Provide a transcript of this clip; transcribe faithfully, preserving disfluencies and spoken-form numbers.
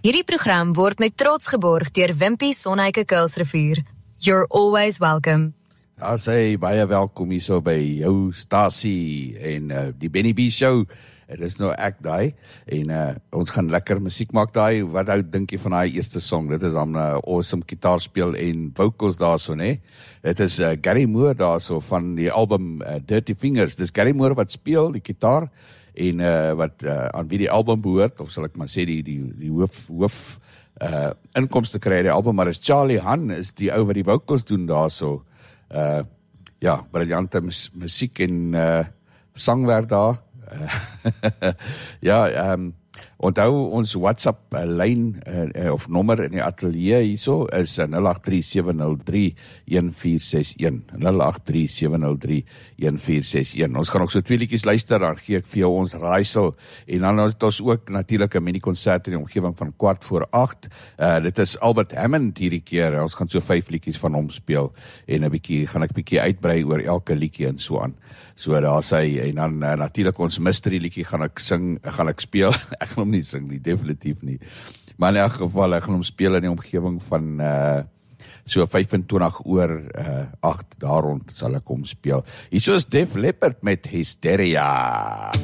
Hierdie program word met trots geborg deur Wimpy Sonhuike Kuilsrivier. You're always welcome. Ja, sê baie welkom hier so by jou stasie en uh, die Benny B Show. Dit is nou ek daai en uh, ons gaan lekker musiek maak daai. Wat hou dink jy van daai eerste song? Dit is dan 'n uh, awesome gitaarspeel en vocals daarso, né? Dit is uh, Gary Moore daarso van die album uh, Dirty Fingers. Dis Gary Moore wat speel die gitaar en uh, wat uh, aan wie die album behoort, of sal ek maar sê die die die hoof hoof uh, inkomste kry die album, maar is Charlie Han is die ou wat die vocals doen daarso. Uh, ja, briljante mus musiek en uh, sangwerk daar. Uh, ja, um, onthou ons WhatsApp uh, lyn uh, of nommer in die ateljee hierso is uh, nul agt drie sewe nul drie een vier ses een. nul agt drie sewe nul drie een vier ses een. Ons gaan ook so twee liedjies luister, dan gee ek vir jou ons raaisel en dan het ons ook natuurlik 'n mini konsert in die omgewing van kwart voor agt. Uh, dit is Albert Hammond hierdie keer. Ons gaan so vyf liedjies van hom speel en 'n bietjie gaan ek bietjie uitbrei oor elke liedjie en so aan. So daar sê en dan uh, natuurlik ons mystery liedjie gaan ek sing, gaan ek speel. Ek gaan hom nie sing nie, definitief nie. Maar in elk geval ek gaan hom speel in die omgewing van uh, so vyf en twintig oor uh, agt daar rond sal ek hom speel. Hier so is Def Leppard met Hysteria.